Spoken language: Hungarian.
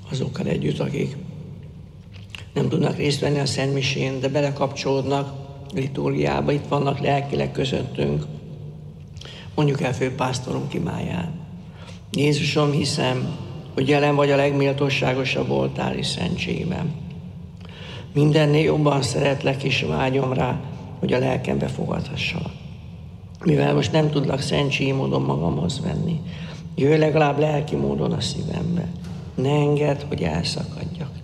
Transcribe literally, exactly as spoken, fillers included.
azokkal együtt, akik nem tudnak részt venni a szentmisén, de belekapcsolódnak a liturgiába, itt vannak lelkileg közöttünk. Mondjuk el főpásztorunk imáján. Jézusom, hiszem, hogy jelen vagy a legméltóságosabb oltári szentségben. Mindennél jobban szeretlek és vágyom rá, hogy a lelkembe fogadhassalak. Mivel most nem tudlak szentségi módon magamhoz venni, jöjj legalább lelki módon a szívembe. Ne engedd, hogy elszakadjak.